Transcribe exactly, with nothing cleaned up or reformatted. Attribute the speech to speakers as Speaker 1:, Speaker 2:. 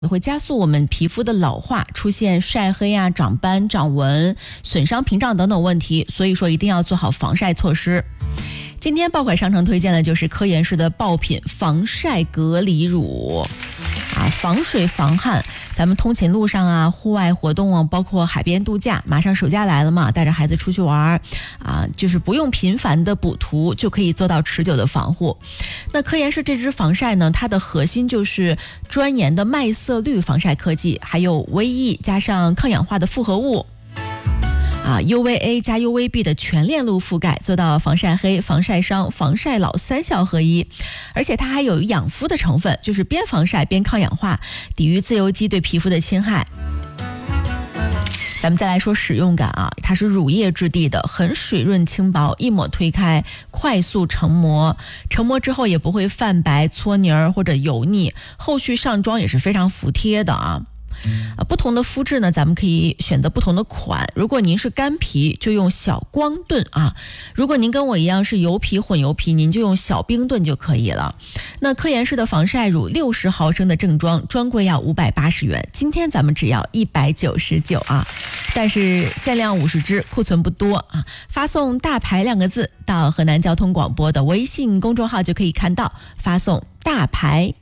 Speaker 1: 也会加速我们皮肤的老化，出现晒黑啊、长斑、长纹、损伤屏障等等问题，所以说一定要做好防晒措施。今天爆款商城推荐的就是科颜氏的爆品防晒隔离乳啊，防水防汗。咱们通勤路上啊，户外活动啊，包括海边度假，马上暑假来了嘛，带着孩子出去玩啊，就是不用频繁的补涂就可以做到持久的防护。那科颜氏这支防晒呢，它的核心就是专研的麦色绿防晒科技，还有 V E 加上抗氧化的复合物啊 U V A 加 U V B 的全链路覆盖，做到防晒黑、防晒伤、防晒老三效合一。而且它还有养肤的成分，就是边防晒边抗氧化，抵御自由基对皮肤的侵害。咱们再来说使用感啊，它是乳液质地的，很水润轻薄，一抹推开，快速成膜，成膜之后也不会泛白、搓泥儿或者油腻，后续上妆也是非常服帖的啊。啊，不同的肤质呢，咱们可以选择不同的款。如果您是干皮，就用小光炖啊；如果您跟我一样是油皮、混油皮，您就用小冰炖就可以了。那科颜氏的防晒乳六十毫升的正装，专柜要五百八十元，今天咱们只要一百九十九啊，但是限量五十支，库存不多啊。发送大牌两个字到河南交通广播的微信公众号就可以看到，发送大牌